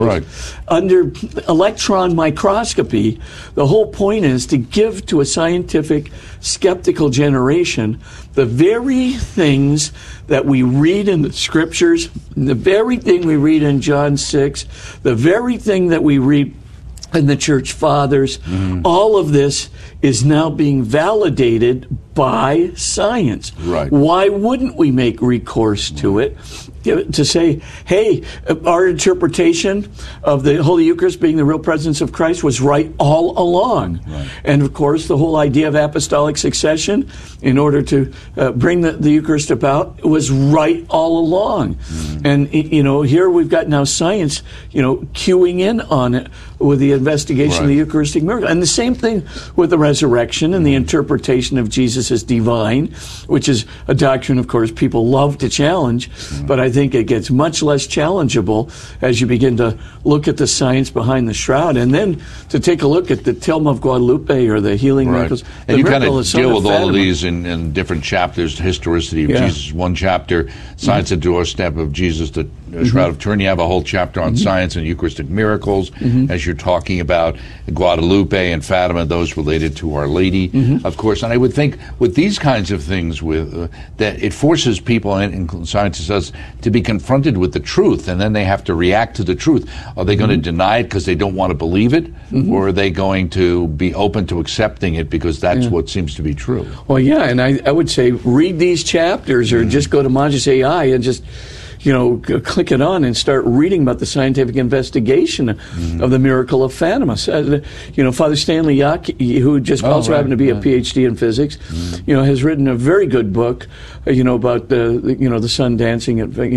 Right. Under electron microscopy, the whole point is to give to a scientific, skeptical generation the very things that we read in the scriptures, the very thing we read in John 6, the very thing that we read in the church fathers. All of this is now being validated by science. Right. Why wouldn't we make recourse to it? To say, hey, our interpretation of the Holy Eucharist being the real presence of Christ was right all along. Right. And of course, the whole idea of apostolic succession in order to bring the Eucharist about was right all along. And, here we've got now science, queuing in on it with the investigation of the Eucharistic miracle. And the same thing with the resurrection and the interpretation of Jesus as divine, which is a doctrine, of course, people love to challenge, but I think it gets much less challengeable as you begin to look at the science behind the shroud, and then to take a look at the Tilma of Guadalupe or the healing miracles. And you kind of deal with all Fatima. of these in different chapters. Historicity of Jesus, one chapter. Science at the doorstep of Jesus, the Shroud of Turin. You have a whole chapter on science and Eucharistic miracles, as you're talking about Guadalupe and Fatima, those related to Our Lady, of course. And I would think with these kinds of things, that it forces people, and science does, to be confronted with the truth, and then they have to react to the truth. Are they going to deny it because they don't want to believe it, or are they going to be open to accepting it because that's what seems to be true? Well, yeah, and I would say read these chapters, or just go to Magis AI and just click it on and start reading about the scientific investigation of the miracle of Fatima. Father Stanley Yaki, who just also happened to be a PhD in physics, has written a very good book, about the sun dancing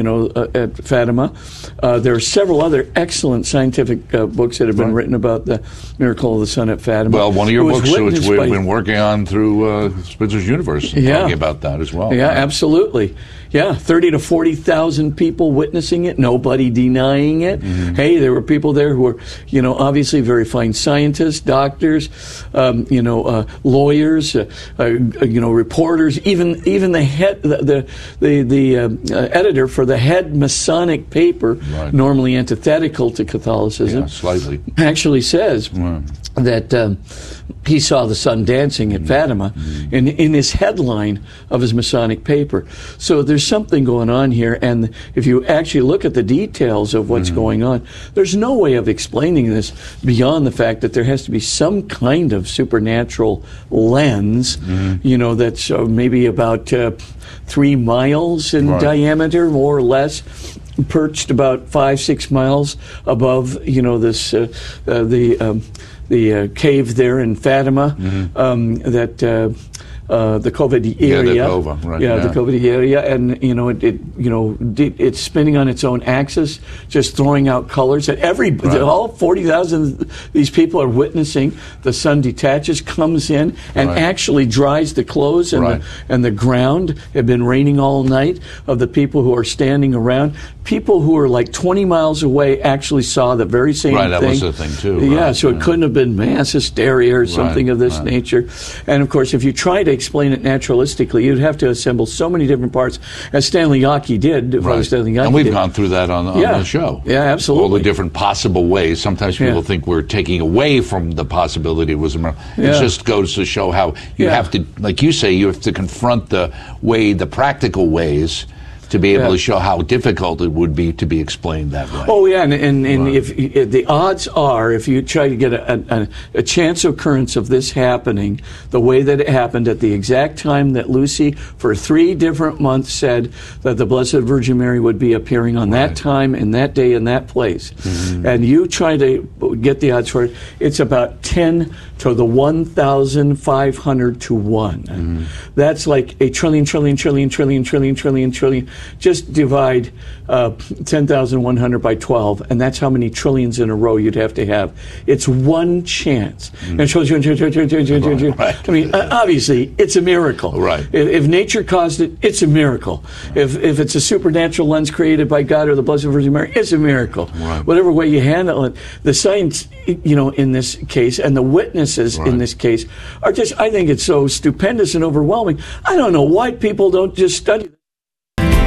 at Fatima. There are several other excellent scientific books that have been written about the miracle of the sun at Fatima. Well, one of your books, which we've been working on through Spitzer's Universe, talking about that as well. Yeah, absolutely. Yeah, 30 to 40,000 people witnessing it, nobody denying it. Hey, there were people there who were, obviously very fine scientists, doctors, lawyers, reporters, even the head, the editor for the head Masonic paper, normally antithetical to Catholicism, slightly, actually says that he saw the sun dancing at Fatima in his headline of his Masonic paper. So there's something going on here, and if you actually look at the details of what's going on, there's no way of explaining this beyond the fact that there has to be some kind of supernatural lens, that's maybe about 3 miles in diameter, more or less, perched about 5-6 miles above, this the cave there in Fatima, the Cova area, the Cova area, and it's spinning on its own axis, just throwing out colors. And all 40,000 these people are witnessing. The sun detaches, comes in, and actually dries the clothes and the ground. It had been raining all night. Of the people who are standing around, people who are like 20 miles away actually saw the very same thing. That was the thing too. Yeah, so it couldn't have been mass hysteria or something of this nature. And of course, if you try to explain it naturalistically, you'd have to assemble so many different parts, as Stanley Yaki did. Father Stanley Yaki and we've gone through that on the show. Yeah, absolutely. All the different possible ways. Sometimes people think we're taking away from the possibility it was a miracle. It just goes to show how you have to, like you say, you have to confront the practical ways to be able to show how difficult it would be to be explained that way. Oh, yeah, and if the odds are, if you try to get a chance occurrence of this happening, the way that it happened at the exact time that Lucy, for 3 different months, said that the Blessed Virgin Mary would be appearing on that time, and that day, and that place, and you try to get the odds for it, it's about 10 to the 1,500 to 1. That's like a trillion. Just divide 10,100 by 12, and that's how many trillions in a row you'd have to have. It's one chance. And it shows you. I mean, obviously, it's a miracle. Right. If nature caused it, it's a miracle. If it's a supernatural lens created by God or the Blessed Virgin Mary, it's a miracle. Right. Whatever way you handle it, the science, in this case, and the witnesses in this case are just, I think it's so stupendous and overwhelming. I don't know why people don't just study